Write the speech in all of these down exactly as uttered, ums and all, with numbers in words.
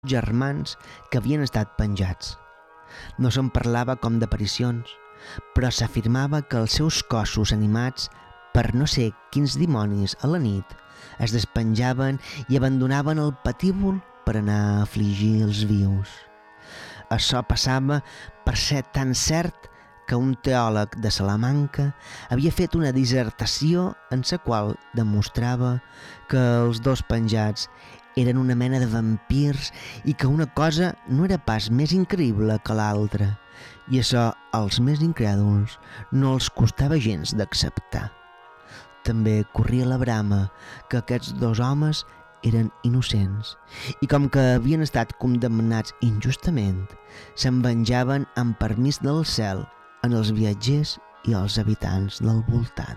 germans que havien estat penjats. No se'n parlava com d'aparicions, però s'afirmava que els seus cossos animats per no sé quins dimonis a la nit es despenjaven i abandonaven el patíbul per anar a afligir els vius. Això passava per ser tan cert que un teòleg de Salamanca havia fet una dissertació en la qual demostrava que els dos penjats eren una mena de vampirs i que una cosa no era pas més increïble que l'altra, i això als més incrèduls no els costava gens d'acceptar. També corria la brama que aquests dos homes eren innocents i com que havien estat condemnats injustament, se'n venjaven amb permís del cel en els viatgers i els habitants del voltant.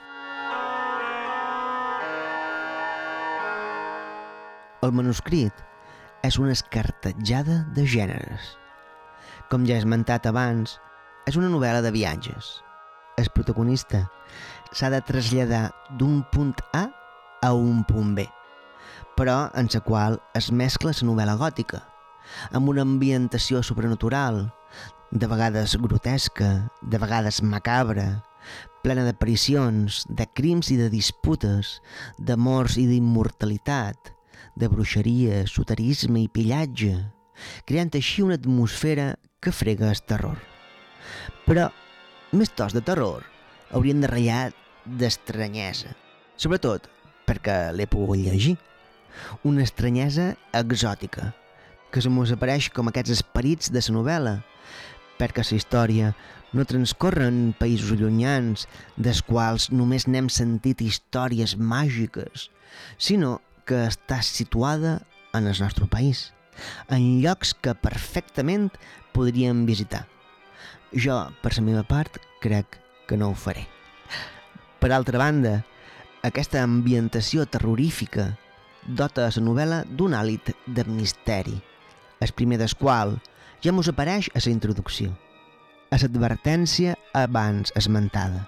El manuscrit és una escartejada de gèneres. Com ja he esmentat abans, és una novel·la de viatges. El protagonista s'ha de traslladar d'un punt A a un punt B, però en la qual es mescla la novel·la gòtica, amb una ambientació sobrenatural, de vegades grotesca, de vegades macabra, plena d'aparicions, de crims i de disputes, d'amors i d'immortalitat, de bruixeria, soterisme i pillatge, creant així una atmosfera que frega el terror. Però, més tos de terror, haurien de ratllar d'estranyesa, sobretot perquè l'he pogut llegir. Una estranyesa exòtica, que se mos apareix com aquests esperits de la novel·la, perquè la història no transcorre en països llunyans, dels quals només n'hem sentit històries màgiques, sinó que està situada en el nostre país, en llocs que perfectament podríem visitar. Jo, per la meva part, crec que no ho faré. Per altra banda, aquesta ambientació terrorífica dota a la novel·la d'un hàlit de misteri, el primer del qual ja mos apareix a la introducció, a l'advertència abans esmentada.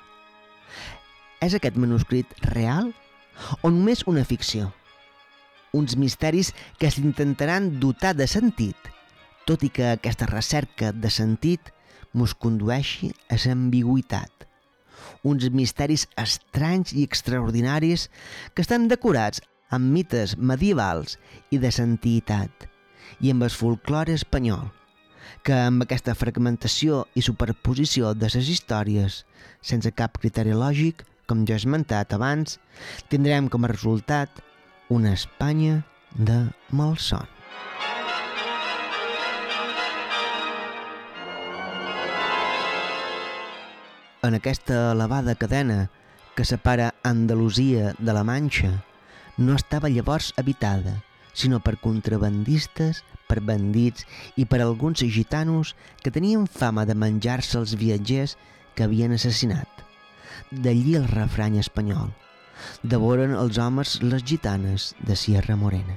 És aquest manuscrit real o només una ficció? Uns misteris que s'intentaran dotar de sentit, tot i que aquesta recerca de sentit mos condueixi a l'ambigüitat. Uns misteris estranys i extraordinaris que estan decorats amb mites medievals i de santietat, i amb el folklore espanyol, que amb aquesta fragmentació i superposició de les històries, sense cap criteri lògic, com ja he esmentat abans, tindrem com a resultat una Espanya de malson. En aquesta elevada cadena que separa Andalusia de la Manxa, no estava llavors habitada, sinó per contrabandistes, per bandits i per alguns gitanos que tenien fama de menjar-se els viatgers que havien assassinat. D'allí el refrany espanyol: devoren els homes les gitanes de Sierra Morena.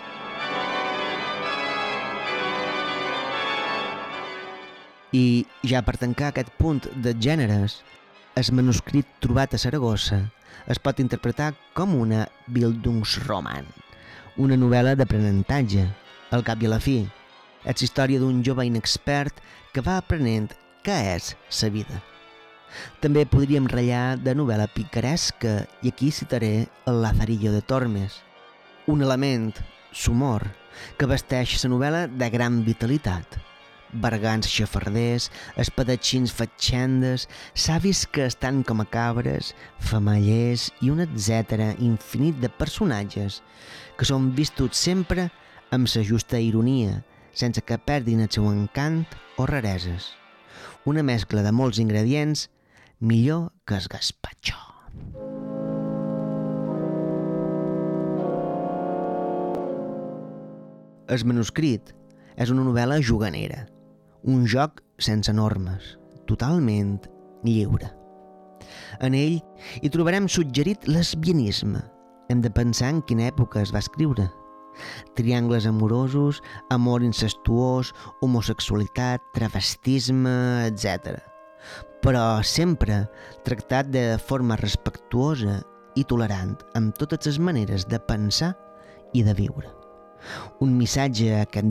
I ja per tancar aquest punt de gèneres, el manuscrit trobat a Saragossa es pot interpretar com una Bildungsroman, una novel·la d'aprenentatge. Al cap i a la fi, és la història d'un jove inexpert que va aprenent què és la vida. També podríem ratllar de novel·la picaresca, i aquí citaré el Lazarillo de Tormes, un element, l'humor, que vesteix la novel·la de gran vitalitat. Bergants xafarders, espadatxins fatxendes, savis que estan com a cabres, femallers i un etcètera infinit de personatges que són vistos sempre amb la justa ironia, sense que perdin el seu encant o rareses. Una mescla de molts ingredients millor que el gazpacho. El manuscrit és una novel·la juganera, un joc sense normes, totalment lliure. En ell hi trobarem suggerit lesbianisme. Hem de pensar en quina època es va escriure. Triangles amorosos, amor incestuós, homosexualitat, travestisme, etcètera. Però sempre tractat de forma respectuosa i tolerant amb totes les maneres de pensar i de viure. un missatge que